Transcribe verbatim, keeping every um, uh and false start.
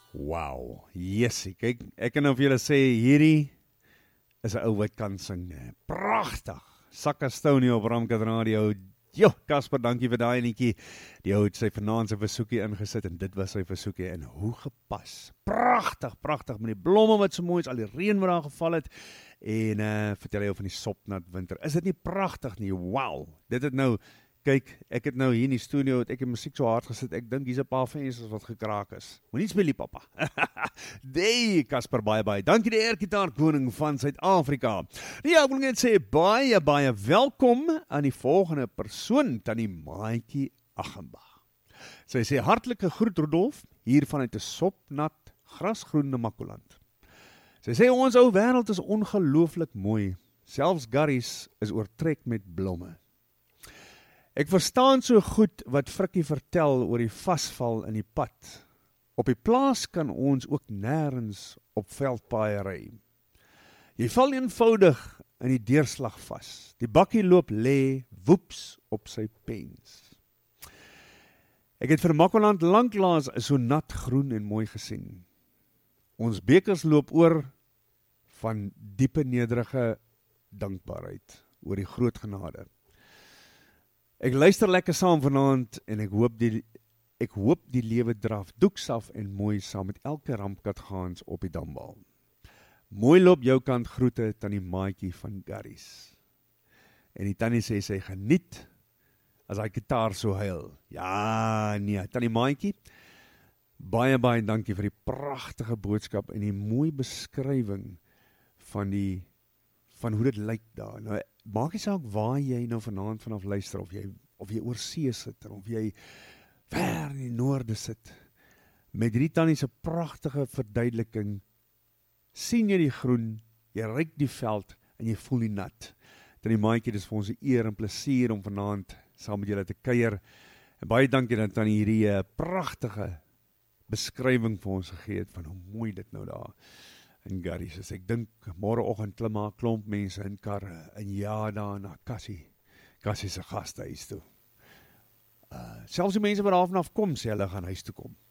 Wow, jessie, kyk, ek kan nou vir julle sê, hierdie is 'n ou wat kan sing, nee. Pragtig, Sakka Stoney op Ramkat Radio. Jo, Casper, dankie vir daai liedjie. Die ou het sy vanaand sy versoekie ingesit en dit was sy versoekie en hoe gepas. Pragtig, pragtig met die blomme wat so mooi is, al die reën wat daar geval het en uh, vertel jou van die sopnat winter. Is dit nie pragtig nie? Wow, dit het nou kyk, ek het nou hier in die studio, het ek die musiek so hard gesit, ek dink hier's 'n paar vensters wat gekraak is. Moenie speel nie, papa. Dei, Casper, baie, baie. Dankie die airgitaar koning van Suid-Afrika. Ja, ek wil net sê, baie, baie welkom aan die volgende persoon, Tannie Maatjie Aghenbach. Sy sê, hartelike groet Rudolf, hier vanuit 'n sopnat, grasgroen Namakoland. Sy sê, ons ou wêreld is ongelooflik mooi, selfs garries is oortrek met blomme. Ek verstaan so goed wat Frikkie vertel oor die vasval in die pad. Op die plaas kan ons ook nêrens op veldpaaie ry. Jy val eenvoudig in die deurslag vas. Die bakkie loop lê woeps op sy pens. Ek het vir Makwaland lanklaas so nat groen en mooi gesien. Ons bekers loop oor van diepe nederige dankbaarheid oor die groot genade. Ek luister lekker saam vanaand en ek hoop die ek hoop die lewe draf doeksaf en mooi saam met elke rampkat gaans op die dambal. Mooi loop jou kant groete Tannie Maatjie van Garries. En die tannie sê sy geniet as hy gitaar so huil. Ja, nee, Tannie Maatjie, baie baie dankie vir die pragtige boodskap en die mooi beskrywing van die van hoe dit lyk daar. Nou, maak nie saak waar jy nou vanaand vanaf luister, of jy, of jy oor see sit, of jy ver in die noorde sit. Met hierdie tannie se pragtige verduideliking, sien jy die groen, jy ruik die veld, en jy voel die nat. Tannie Maatjie, dis vir ons 'n eer en plesier om vanaand saam met julle te kuier. En baie dankie dat tannie hierdie uh, pragtige beskrywing vir ons gegee het, van hoe mooi dit nou daar in Garries is. Ek dink, môreoggend klim maar 'n klomp mense in karre, en ja, daar na Cassie, Cassie se gastehuis toe. Uh, selfs die mense wat daar vanaf kom, sê hulle gaan huis toe kom.